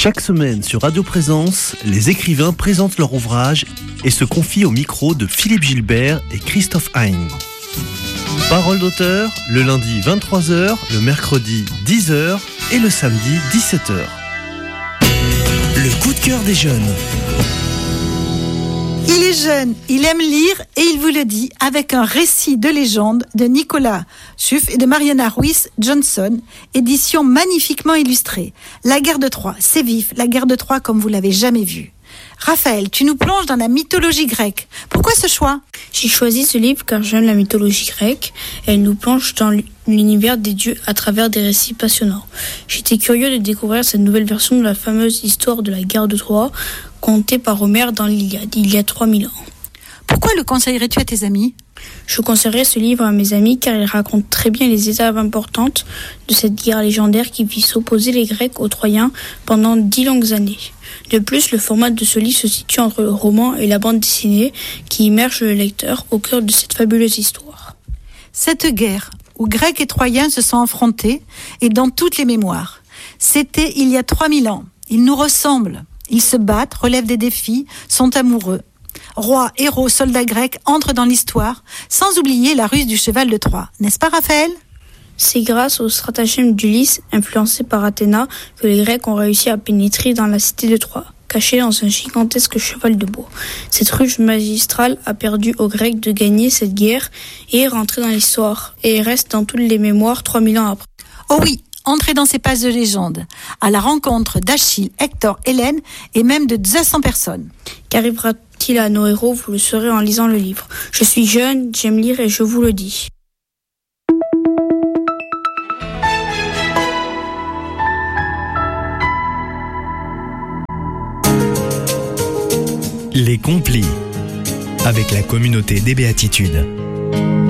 Chaque semaine sur Radio Présence, les écrivains présentent leur ouvrage et se confient au micro de Philippe Gilbert et Christophe Hein. Parole d'auteur, le lundi 23h, le mercredi 10h et le samedi 17h. Le coup de cœur des jeunes. Il est jeune, il aime lire et il vous le dit avec un récit de légende de Nicolas Suff et de Mariana Ruiz Johnson, édition magnifiquement illustrée. La guerre de Troie, c'est vif, la guerre de Troie comme vous l'avez jamais vue. Raphaël, tu nous plonges dans la mythologie grecque. Pourquoi ce choix ? J'ai choisi ce livre car j'aime la mythologie grecque. Elle nous plonge dans l'univers des dieux à travers des récits passionnants. J'étais curieux de découvrir cette nouvelle version de la fameuse histoire de la guerre de Troie, contée par Homère dans l'Iliade, il y a 3000 ans. Pourquoi le conseillerais-tu à tes amis ? Je conseillerais ce livre à mes amis car il raconte très bien les étapes importantes de cette guerre légendaire qui vit s'opposer les Grecs aux Troyens pendant 10 longues années. De plus, le format de ce livre se situe entre le roman et la bande dessinée qui immerge le lecteur au cœur de cette fabuleuse histoire. Cette guerre où Grecs et Troyens se sont affrontés est dans toutes les mémoires. C'était il y a 3000 ans. Ils nous ressemblent. Ils se battent, relèvent des défis, sont amoureux. Rois, héros, soldats grecs entrent dans l'histoire, sans oublier la ruse du cheval de Troie. N'est-ce pas, Raphaël ? C'est grâce au stratagème d'Ulysse, influencé par Athéna, que les Grecs ont réussi à pénétrer dans la cité de Troie, cachée dans un gigantesque cheval de bois. Cette ruse magistrale a permis aux Grecs de gagner cette guerre et est rentrée dans l'histoire, et reste dans toutes les mémoires 3000 ans après. Oh oui, entrez dans ces pages de légende, à la rencontre d'Achille, Hector, Hélène et même de 200 personnes. Qu'arrivera-t-il à nos héros ? Vous le saurez en lisant le livre. Je suis jeune, j'aime lire et je vous le dis. Les Complis, avec la communauté des Béatitudes.